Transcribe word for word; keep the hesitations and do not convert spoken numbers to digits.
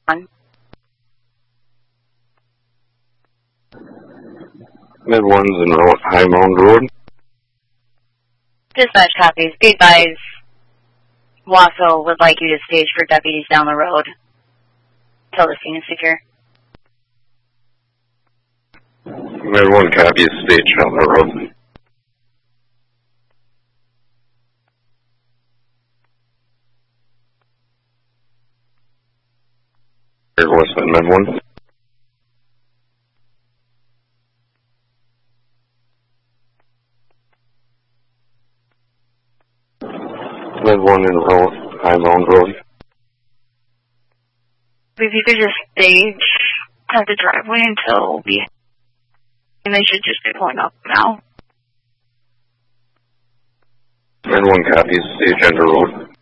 on. Mid one's in High Mound Road. Dispatch copies. Be advised, Wausau would like you to stage for deputies down the road until the scene is secure. Mid one copies, stage down the road. Here, Westman, Mid one. Mid one in High Mound Road. If you could just stage at the driveway until we... And they should just be pulling up now. Mid one copies, stage under road.